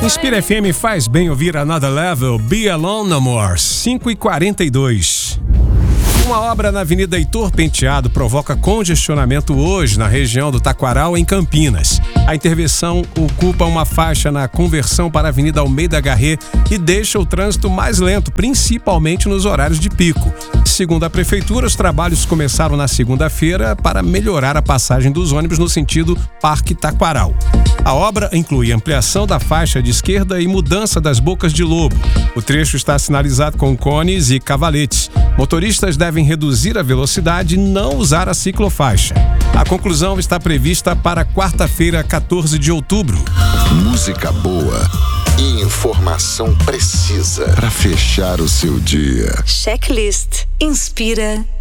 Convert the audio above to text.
Inspira FM faz bem ouvir Another Level, Be Alone No More, 5h42. Uma obra na Avenida Heitor Penteado provoca congestionamento hoje na região do Taquaral, em Campinas. A intervenção ocupa uma faixa na conversão para a Avenida Almeida Garret e deixa o trânsito mais lento, principalmente nos horários de pico. Segundo a Prefeitura, os trabalhos começaram na segunda-feira para melhorar a passagem dos ônibus no sentido Parque Taquaral. A obra inclui ampliação da faixa de esquerda e mudança das bocas de lobo. O trecho está sinalizado com cones e cavaletes. Motoristas devem reduzir a velocidade e não usar a ciclofaixa. A conclusão está prevista para quarta-feira, 14 de outubro. Música boa e informação precisa para fechar o seu dia. Checklist Inspira